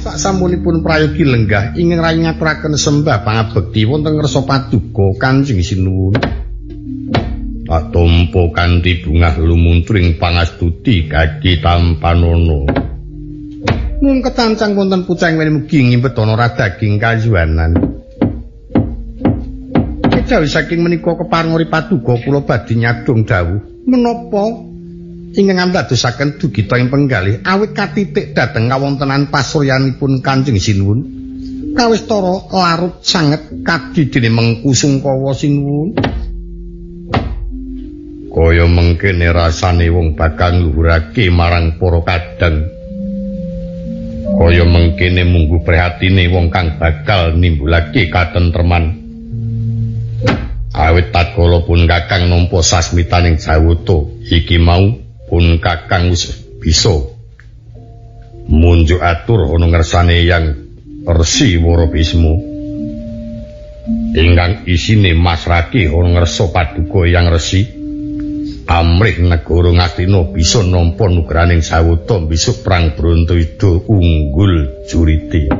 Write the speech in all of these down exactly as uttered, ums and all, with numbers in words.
sak sampunipun prayogi lenggah ingkang rayi ngaturaken sembah pangabekti wonten ngersa paduka Kanjeng Sinuwun. Tak tampa kanthi bungah lumuntring pangastuti kaki tampanono. Nun ketancang wonten pucang weni mugi ngimpet ana radaging kayuanan. Kejawi saking menika keparengori paduka kula badhe nyadong dawuh menapa ingkang ndadosaken dugita ing penggalih awit katitik dhateng kawontenan pasuryanipun Kanjeng Sinuwun kawistara larut sanget kadi dene Mengku Sungkawa Sinuwun. Kaya mengkene rasane wong bakal ngluhurake marang para kadang. Kaya mengkene munggu prihatine wong kang bakal nimbulake katentreman. Awit tatkala pun Kakang nampa sasmitaning jawata iki mau pun Kakang wis bisa munjuk atur ana ngersane yang Resi Worobismo ingkang isine masrake ana ngersa paduka yang resi. Amrih negara Ngastina bisa nampa nugraning sawata besuk perang Brontoyuda unggul juriti.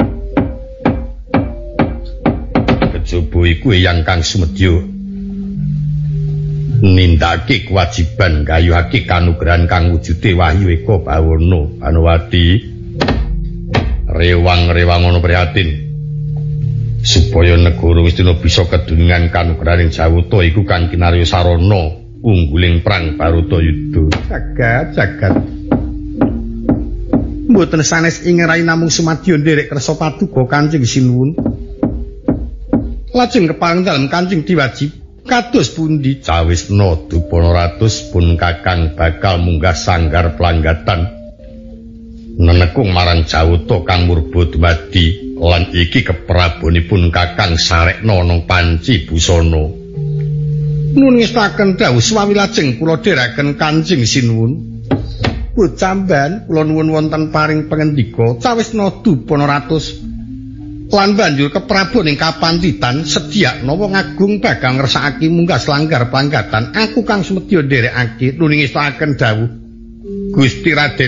Kejaba iku yang kang sumedya nindakake kewajiban gayuhake kanugrahan kang wujude wahyu eka bawana Banowati rewang-rewang ana prihatin supaya negara Ngastina bisa kedunungan kanugrahaning sawata iku kang kinarya sarana ungguling perang Bharatayuda. Jagat jagat mboten sanes ing rai namung sumadya nderek kersa paduka Kanjeng Sinuwun. Lajeng kepareng dalem Kanjeng diwajib kados pundi cawisna Dupana Ratus pun Kakang bakal munggah sanggar pelanggatan nenekung marang jawata kang murba dumadi lan iki keprabonipun Kakang sarekna nang panci busana. Nun ngestaken dawuh swawi lajeng kula dherekaken Kanjeng Sinuwun. Bocamban kula nuwun wonten paring pangendika cawisna Dupana Ratus lan banjur keprabon ing kapantitan sedyakna wong agung bakal ngersakake munggah slanggar panggatan aku kang sumedya nderekake nuning ngestaken dawuh Gusti Raden